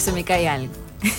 se me cae algo.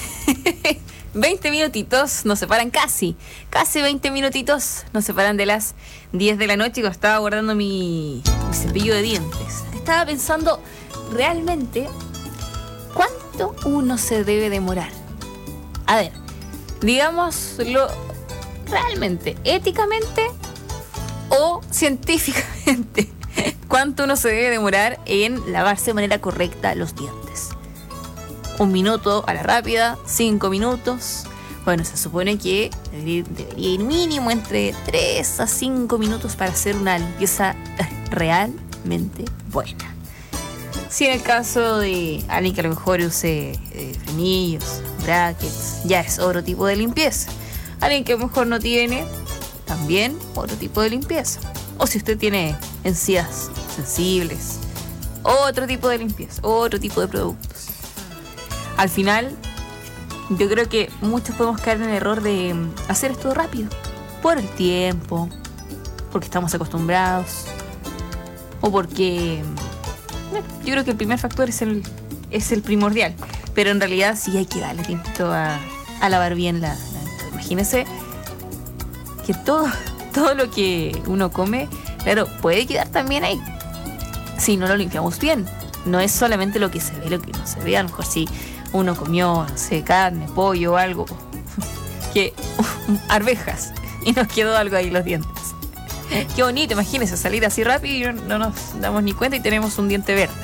20 minutitos nos separan casi 20 minutitos nos separan de las 10 de la noche cuando estaba guardando mi cepillo de dientes. Estaba pensando realmente cuánto uno se debe demorar. A ver, digámoslo realmente, éticamente o científicamente, cuánto uno se debe demorar en lavarse de manera correcta los dientes. 1 minuto a la rápida, 5 minutos. Bueno, se supone que debería ir mínimo entre 3 a 5 minutos para hacer una limpieza realmente buena. Si en el caso de alguien que a lo mejor use frenillos, brackets, ya es otro tipo de limpieza. Alguien que a lo mejor no tiene, también otro tipo de limpieza. O si usted tiene encías sensibles, otro tipo de limpieza, otro tipo de productos. Al final, yo creo que muchos podemos caer en el error de hacer esto rápido, por el tiempo, porque estamos acostumbrados, o porque yo creo que el primer factor es el primordial, pero en realidad sí hay que darle tiempo a lavar bien la dentadura. Imagínense que todo lo que uno come, claro, puede quedar también ahí si no lo limpiamos bien. No es solamente lo que se ve, lo que no se ve. A lo mejor si uno comió, no sé, carne, pollo o algo, que arvejas, y nos quedó algo ahí en los dientes. Qué bonito, imagínense salir así rápido y no nos damos ni cuenta y tenemos un diente verde.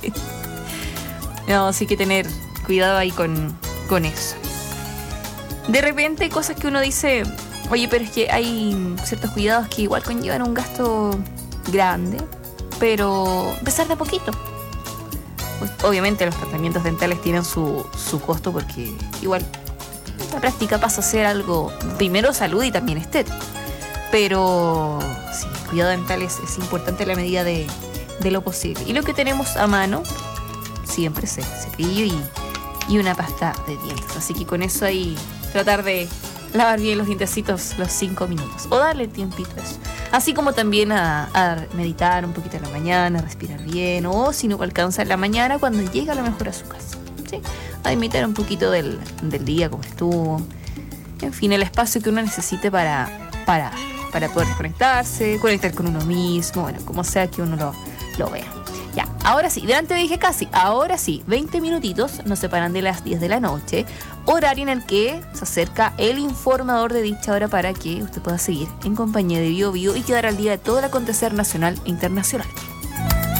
No, sí hay que tener cuidado ahí con eso. De repente hay cosas que uno dice, oye, pero es que hay ciertos cuidados que igual conllevan un gasto grande, pero empezar de a poquito. Pues, obviamente los tratamientos dentales tienen su costo porque igual la práctica pasa a ser algo primero salud y también estético. Pero sí, el cuidado dental es importante en la medida de lo posible. Y lo que tenemos a mano siempre es el cepillo y una pasta de dientes. Así que con eso ahí tratar de lavar bien los dientecitos los 5 minutos. O darle tiempito a eso. Así como también a meditar un poquito en la mañana, a respirar bien. O si no alcanza en la mañana, cuando llega a lo mejor a su casa, ¿sí? A imitar un poquito del día, como estuvo. En fin, el espacio que uno necesite para poder conectar con uno mismo, bueno, como sea que uno lo vea. Ya, ahora sí, delante dije casi, ahora sí, 20 minutitos nos separan de las 10 de la noche, horario en el que se acerca el informador de dicha hora para que usted pueda seguir en compañía de Bio Bio y quedar al día de todo el acontecer nacional e internacional.